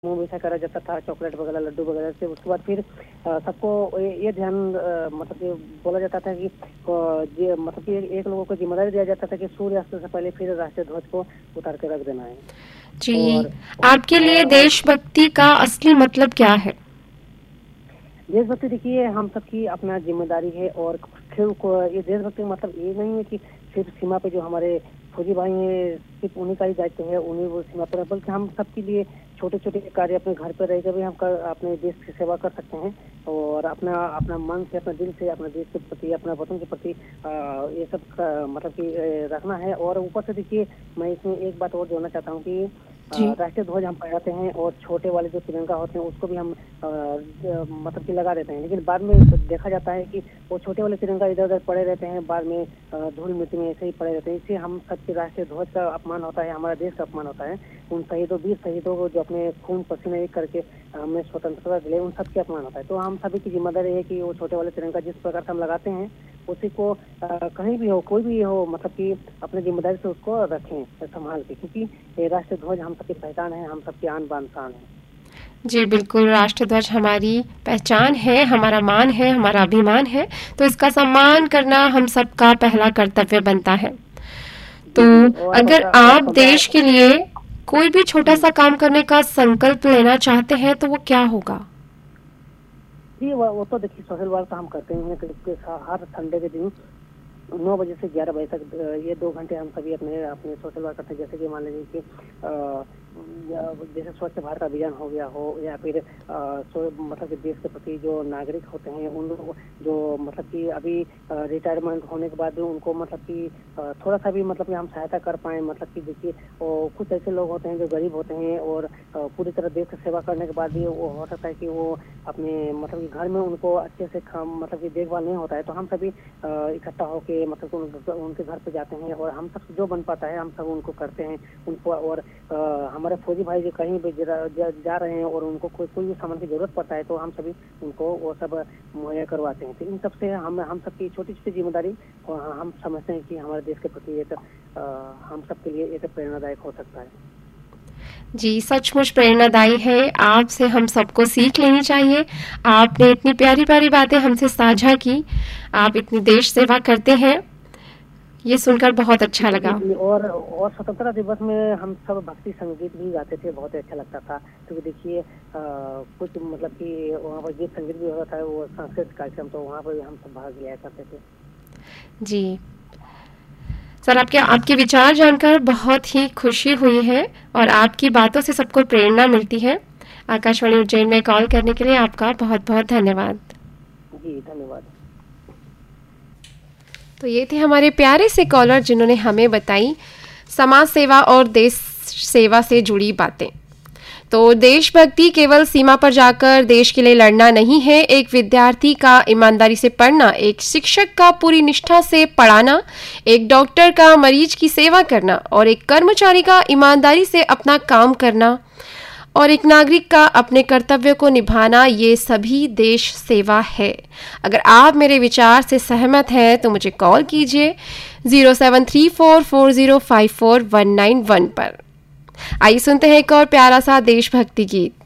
मुंह मीठा करा जाता था, चॉकलेट वगैरह, लड्डू वगैरह से। उसके बाद फिर सबको ये ध्यान मतलब कि बोला जाता था कि मतलब कि एक लोगों को जिम्मेदारी दिया जाता था कि सूर्यास्त से पहले फिर राष्ट्रीय ध्वज को उतार के रख देना है। जी, और आपके लिए देशभक्ति का असली मतलब क्या है? देशभक्ति देखिए हम सबकी अपना जिम्मेदारी है, और ये देशभक्ति मतलब ये नहीं है कि सिर्फ सीमा पे जो हमारे फौजी भाई हैं सिर्फ उन्हीं का ही दायित्व है, उन्हीं वो सीमा पर, बल्कि हम सबके लिए छोटे छोटे कार्य अपने घर पर रहकर भी हम अपने देश की सेवा कर सकते हैं, और अपना अपना मन से, अपने दिल से अपने देश के प्रति, अपना वतन के प्रति ये सब मतलब कि रखना है। और ऊपर से देखिए मैं इसमें एक बात और जोड़ना चाहता हूँ कि राष्ट्रीय ध्वज हम फहराते हैं और छोटे वाले जो तिरंगा होते हैं उसको भी हम मतलब कि लगा देते हैं, लेकिन बाद में देखा जाता है कि वो छोटे वाले तिरंगा इधर उधर पड़े रहते हैं, बाद में धूल मिट्टी में ऐसे ही पड़े रहते हैं। इससे हम सबके राष्ट्रीय ध्वज का अपमान होता है, हमारा देश का अपमान होता है। उन शहीदों, वीर शहीदों को जो अपने खून पसीने एक करके हमें स्वतंत्रता दिलाई, उन सबके अपमान होता है। तो हम सभी की जिम्मेदारी है कि वो छोटे वाले तिरंगा जिस प्रकार से हम लगाते हैं उसी को कहीं भी हो, कोई भी हो, मतलब कि अपनी जिम्मेदारी से उसको रखें संभाल के, क्योंकि ये राष्ट्रीय ध्वज हम सबकी पहचान है, हम सबकी आन बान शान है। जी बिल्कुल, राष्ट्र ध्वज हमारी पहचान है, हमारा मान है, हमारा अभिमान है, तो इसका सम्मान करना हम सबका पहला कर्तव्य बनता है। तो अगर आप देश के लिए कोई भी छोटा सा काम करने का संकल्प लेना चाहते हैं तो वो क्या होगा? जी वो तो देखिए सोशल वर्क तो हम करते हैं हर संडे के दिन 9 बजे से 11 बजे तक, ये 2 घंटे हम सभी अपने सोशल वर्क करते हैं। जैसे कि मान लीजिए कि जैसे स्वच्छ भारत अभियान हो गया हो, या फिर मतलब कि देश के प्रति जो नागरिक होते हैं उन लोग जो मतलब कि अभी रिटायरमेंट होने के बाद उनको मतलब कि थोड़ा सा भी मतलब कि हम सहायता कर पाए। मतलब कि देखिए कुछ ऐसे लोग होते हैं जो गरीब होते हैं और पूरी तरह देश की सेवा करने के बाद भी वो हो सकता है कि वो अपने मतलब कि घर में उनको अच्छे से मतलब कि देखभाल नहीं होता है। तो हम सभी इकट्ठा होके मतलब उनके घर पे जाते हैं, और हम सब जो बन पाता है हम सब उनको करते हैं उनको। और हमारे फौजी भाई जो कहीं भी जा रहे हैं और उनको कोई भी सामान की जरूरत पड़ता है तो हम सभी उनको वो सब मुहैया करवाते हैं। तो इन सब से हम सबकी छोटी छोटी जिम्मेदारी हम समझते हैं कि हमारे देश के प्रति एक हम सबके लिए एक प्रेरणादायक हो सकता है। जी सचमुच प्रेरणादायी है, आपसे हम सबको सीख लेनी चाहिए। आपने इतनी प्यारी प्यारी बातें हमसे साझा की, आप इतनी देश सेवा करते हैं, ये सुनकर बहुत अच्छा लगा। और स्वतंत्रता दिवस में हम सब भक्ति संगीत भी गाते थे, बहुत अच्छा लगता था। क्योंकि देखिए कुछ मतलब कि वहाँ पर गीत संगीत भी होता था, वो सांस्कृतिक कार्यक्रम, तो वहाँ पर हम सब भाग लिया करते थे। जी सर, आपके विचार जानकर बहुत ही खुशी हुई है और आपकी बातों से सबको प्रेरणा मिलती है। आकाशवाणी उज्जैन में कॉल करने के लिए आपका बहुत बहुत धन्यवाद। जी धन्यवाद। तो ये थे हमारे प्यारे से कॉलर जिन्होंने हमें बताई समाज सेवा और देश सेवा से जुड़ी बातें। तो देशभक्ति केवल सीमा पर जाकर देश के लिए लड़ना नहीं है, एक विद्यार्थी का ईमानदारी से पढ़ना, एक शिक्षक का पूरी निष्ठा से पढ़ाना, एक डॉक्टर का मरीज की सेवा करना, और एक कर्मचारी का ईमानदारी से अपना काम करना, और एक नागरिक का अपने कर्तव्य को निभाना, ये सभी देश सेवा है। अगर आप मेरे विचार से सहमत हैं तो मुझे कॉल कीजिए 07344054191 पर। आइए सुनते हैं एक और प्यारा सा देशभक्ति गीत।